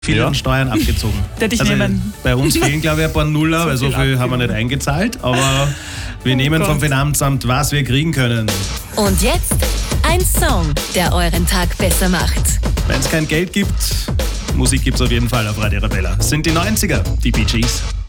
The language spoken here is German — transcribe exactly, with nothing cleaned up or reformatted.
viele Ja. Steuern abgezogen. Hätte ich also nehmen. bei uns fehlen, glaube ich, ein paar Nuller, weil so viel viel haben wir nicht eingezahlt. Aber wir nehmen Gott. vom Finanzamt, was wir kriegen können. Und jetzt ein Song, der euren Tag besser macht. Wenn es kein Geld gibt, Musik gibt es auf jeden Fall auf Radio Arabella. Es sind die neunziger, die Bee Gees.